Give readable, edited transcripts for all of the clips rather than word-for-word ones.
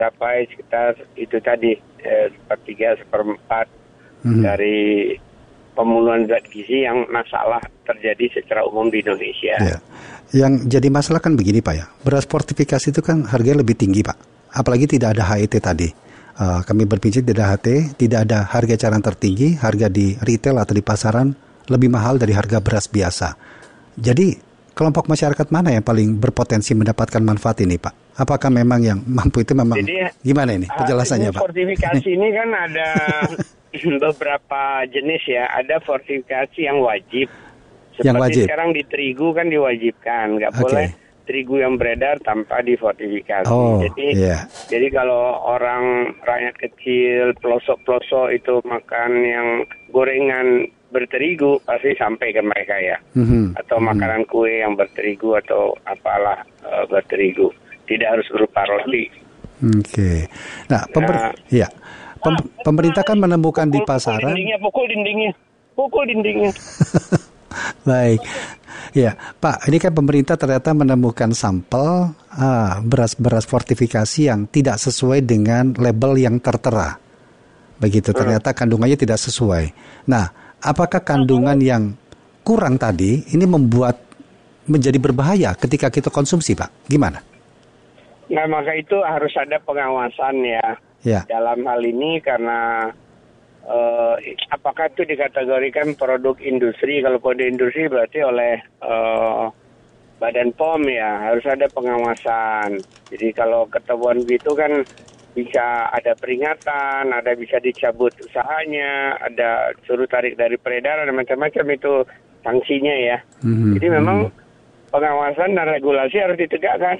mencapai sekitar itu tadi sepertiga, seperempat dari pemenuhan zat gizi yang masalah terjadi secara umum di Indonesia. Ya. Yang jadi masalah kan begini Pak ya, beras fortifikasi itu kan harganya lebih tinggi Pak, apalagi tidak ada HET tadi. Kami berpikir tidak HET, tidak ada harga eceran tertinggi, harga di retail atau di pasaran lebih mahal dari harga beras biasa. Jadi kelompok masyarakat mana yang paling berpotensi mendapatkan manfaat ini Pak? Apakah memang yang mampu itu memang, jadi, gimana ini penjelasannya Pak? Fortifikasi ini kan ada beberapa jenis ya, ada fortifikasi yang wajib. Seperti yang wajib. Sekarang di terigu kan diwajibkan, nggak boleh terigu yang beredar tanpa difortifikasi. Jadi kalau orang rakyat kecil, pelosok-pelosok itu makan yang gorengan berterigu pasti sampai ke mereka ya. Atau makanan kue yang berterigu atau apalah berterigu. Tidak harus berupa roti. Nah, pemerintah kan menemukan di pasaran. Pukul dindingnya. Baik, ya Pak. Ini kan pemerintah ternyata menemukan sampel beras fortifikasi yang tidak sesuai dengan label yang tertera. Begitu, ternyata kandungannya tidak sesuai. Nah, apakah kandungan yang kurang tadi ini menjadi berbahaya ketika kita konsumsi, Pak? Gimana? Nah, maka itu harus ada pengawasan ya. Dalam hal ini karena apakah itu dikategorikan produk industri? Kalau kode industri berarti oleh Badan POM ya, harus ada pengawasan. Jadi kalau ketahuan gitu kan bisa ada peringatan, ada bisa dicabut usahanya, ada suruh tarik dari peredaran, macam-macam itu sanksinya ya. Jadi memang pengawasan dan regulasi harus ditegakkan.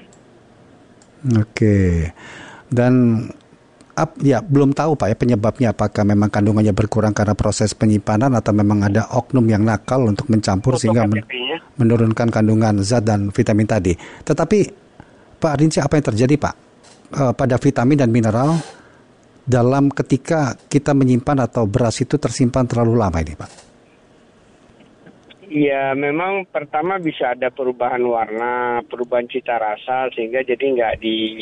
Dan belum tahu Pak ya penyebabnya, apakah memang kandungannya berkurang karena proses penyimpanan atau memang ada oknum yang nakal untuk mencampur sehingga menurunkan kandungan zat dan vitamin tadi. Tetapi Pak Rinci, apa yang terjadi Pak pada vitamin dan mineral dalam ketika kita menyimpan atau beras itu tersimpan terlalu lama ini Pak? Ya memang pertama bisa ada perubahan warna, perubahan cita rasa sehingga jadi nggak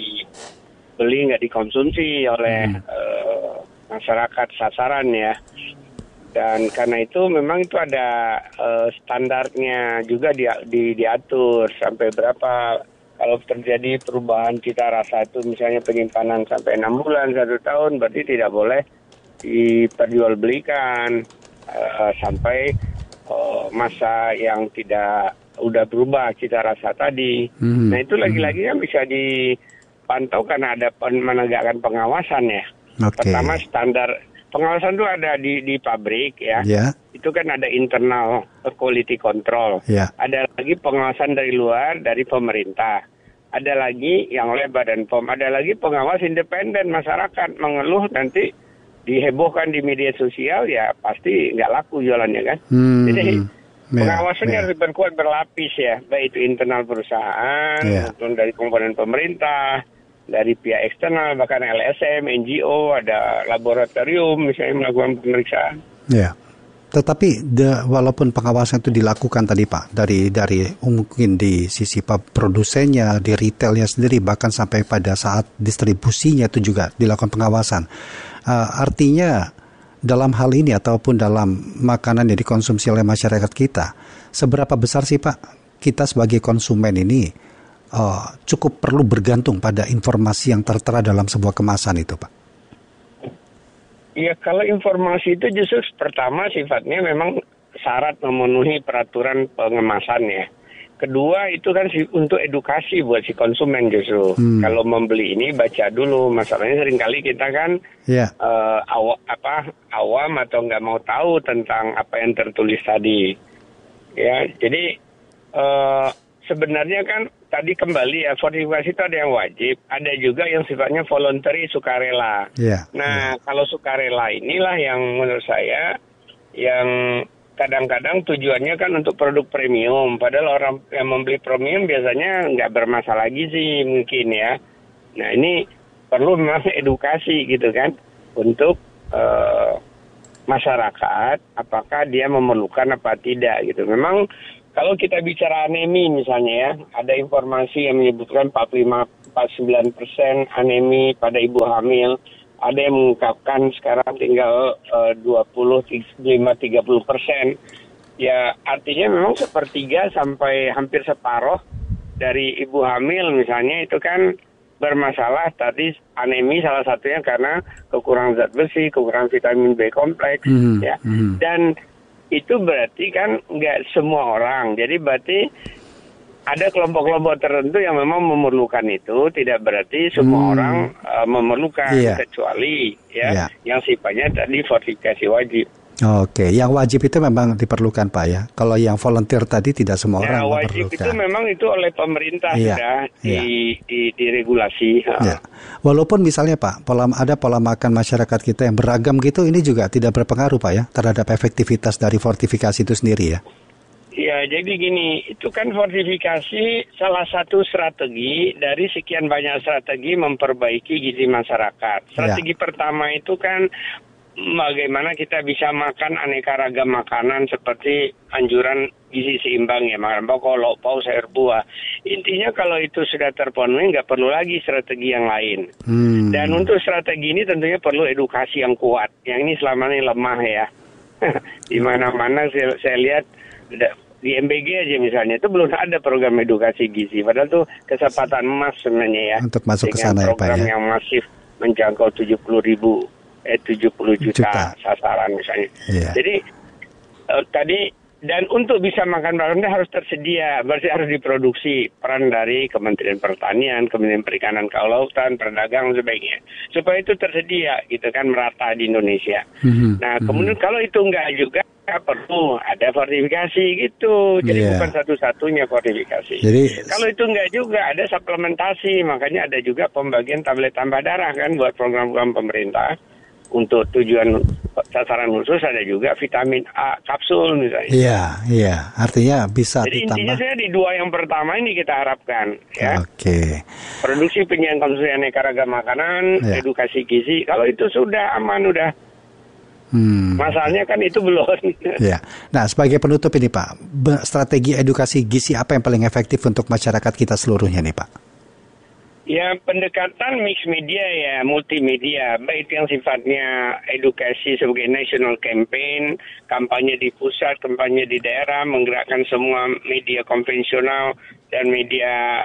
dikonsumsi oleh masyarakat sasaran ya. Dan karena itu memang itu ada standarnya juga diatur sampai berapa. Kalau terjadi perubahan cita rasa itu misalnya penyimpanan sampai 6 bulan, 1 tahun, berarti tidak boleh diperjualbelikan sampai masa yang tidak udah berubah cita rasa tadi. Nah itu lagi-lagi kan bisa dipantau karena ada menegakkan pengawasan ya. Pertama standar pengawasan itu ada di pabrik ya. Itu kan ada internal quality control. Ada lagi pengawasan dari luar dari pemerintah. Ada lagi yang oleh Badan POM. Ada lagi pengawas independen, masyarakat mengeluh nanti dihebohkan di media sosial ya pasti nggak laku jualannya kan. Jadi pengawasannya harus berkuat berlapis ya, baik itu internal perusahaan maupun dari komponen pemerintah, dari pihak eksternal, bahkan LSM, NGO, ada laboratorium misalnya melakukan pemeriksaan. Tetapi walaupun pengawasan itu dilakukan tadi Pak dari mungkin di sisi produsennya, di retailnya sendiri, bahkan sampai pada saat distribusinya itu juga dilakukan pengawasan. Artinya dalam hal ini ataupun dalam makanan yang dikonsumsi oleh masyarakat kita, seberapa besar sih Pak kita sebagai konsumen ini cukup perlu bergantung pada informasi yang tertera dalam sebuah kemasan itu Pak? Ya kalau informasi itu justru pertama sifatnya memang syarat memenuhi peraturan pengemasan ya. Kedua itu kan untuk edukasi buat si konsumen justru. Kalau membeli ini baca dulu. Masalahnya seringkali kita kan awam atau nggak mau tahu tentang apa yang tertulis tadi. Ya, jadi sebenarnya kan tadi kembali ya fortifikasi itu ada yang wajib, ada juga yang sifatnya voluntary sukarela. Kalau sukarela inilah yang menurut saya yang kadang-kadang tujuannya kan untuk produk premium, padahal orang yang membeli premium biasanya nggak bermasalah gizi mungkin ya. Nah ini perlu memang edukasi gitu kan untuk masyarakat apakah dia memerlukan apa tidak gitu. Memang kalau kita bicara anemi misalnya ya, ada informasi yang menyebutkan 45 49% anemi pada ibu hamil. Ada yang mengungkapkan sekarang tinggal 25-30%. Ya artinya memang sepertiga sampai hampir separuh dari ibu hamil misalnya itu kan bermasalah. Tadi anemi salah satunya karena kekurangan zat besi, kekurangan vitamin B kompleks, ya. Dan itu berarti kan nggak semua orang. Jadi berarti ada kelompok-kelompok tertentu yang memang memerlukan itu. Tidak berarti semua orang memerlukan, kecuali yang sifatnya tadi fortifikasi wajib. Oke, yang wajib itu memang diperlukan Pak ya. Kalau yang volunteer tadi tidak semua orang wajib memerlukan. Itu memang itu oleh pemerintah sudah diregulasi. Ya. Walaupun misalnya Pak, ada pola makan masyarakat kita yang beragam gitu, ini juga tidak berpengaruh Pak ya terhadap efektivitas dari fortifikasi itu sendiri ya. Ya, jadi gini, itu kan fortifikasi salah satu strategi dari sekian banyak strategi memperbaiki gizi masyarakat. Strategi pertama itu kan bagaimana kita bisa makan aneka ragam makanan seperti anjuran gizi seimbang ya, makan pokok, lauk pauk, sayur buah. Intinya kalau itu sudah terpenuhi nggak perlu lagi strategi yang lain. Dan untuk strategi ini tentunya perlu edukasi yang kuat. Yang ini selama ini lemah ya. Di mana-mana saya lihat di MBG aja misalnya itu belum ada program edukasi gizi. Padahal itu kesempatan emas sebenarnya ya. Untuk masuk ke sana ya Pak ya. Program yang masif menjangkau 70 juta sasaran misalnya. Jadi tadi dan untuk bisa makan barangnya harus tersedia, berarti harus diproduksi. Peran dari Kementerian Pertanian, Kementerian Perikanan Kelautan, Perdagangan sebaiknya supaya itu tersedia gitu kan merata di Indonesia. Nah kemudian kalau itu enggak juga perlu ada fortifikasi gitu. Jadi bukan satu-satunya fortifikasi. Kalau itu enggak juga ada suplementasi, makanya ada juga pembagian tablet tambah darah kan buat program-program pemerintah. Untuk tujuan sasaran khusus ada juga vitamin A kapsul misalnya. Iya. Artinya bisa jadi ditambah. Intinya saya di dua yang pertama ini kita harapkan ya. Oke. Produksi penyajian konsumsi aneka ragam makanan, edukasi gizi. Kalau itu sudah aman udah. Masalahnya kan itu belum. Ya. Nah, sebagai penutup ini Pak, strategi edukasi gizi apa yang paling efektif untuk masyarakat kita seluruhnya nih Pak? Ya, pendekatan mix media ya, multimedia, baik yang sifatnya edukasi sebagai national campaign, kampanye di pusat, kampanye di daerah, menggerakkan semua media konvensional dan media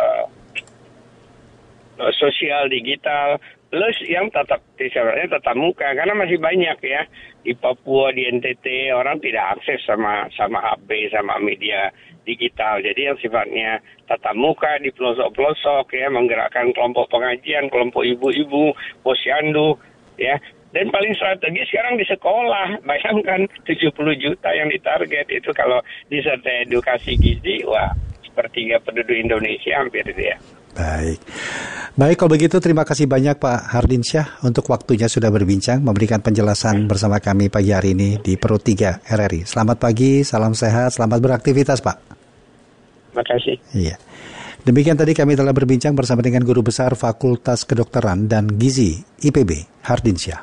sosial digital, plus yang tatap muka, karena masih banyak ya di Papua, di NTT orang tidak akses sama HP, sama media digital. Jadi yang sifatnya tatap muka di pelosok-pelosok ya, menggerakkan kelompok pengajian, kelompok ibu-ibu, posyandu ya. Dan paling strategis sekarang di sekolah. Bayangkan 70 juta yang ditarget itu kalau disertai edukasi gizi, wah sepertiga penduduk Indonesia hampir itu ya. Baik kalau begitu terima kasih banyak Pak Hardinsyah untuk waktunya sudah berbincang, memberikan penjelasan bersama kami pagi hari ini di Perut 3 RRI. Selamat pagi, salam sehat, selamat beraktivitas Pak. Terima kasih. Iya. Demikian tadi kami telah berbincang bersama dengan Guru Besar Fakultas Kedokteran dan Gizi IPB, Hardinsyah.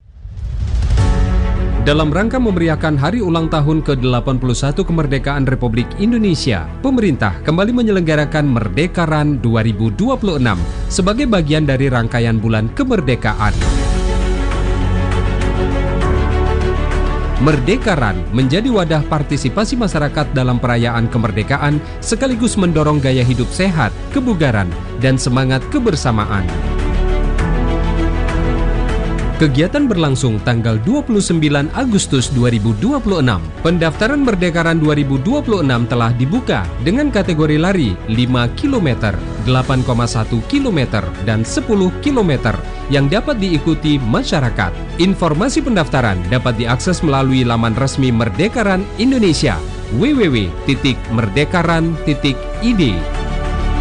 Dalam rangka memeriahkan hari ulang tahun ke-81 kemerdekaan Republik Indonesia, pemerintah kembali menyelenggarakan Merdekaran 2026 sebagai bagian dari rangkaian bulan kemerdekaan. Merdekaran menjadi wadah partisipasi masyarakat dalam perayaan kemerdekaan sekaligus mendorong gaya hidup sehat, kebugaran, dan semangat kebersamaan. Kegiatan berlangsung tanggal 29 Agustus 2026. Pendaftaran Merdekaran 2026 telah dibuka dengan kategori lari 5 km, 8,1 km, dan 10 km yang dapat diikuti masyarakat. Informasi pendaftaran dapat diakses melalui laman resmi Merdekaran Indonesia www.merdekaran.id.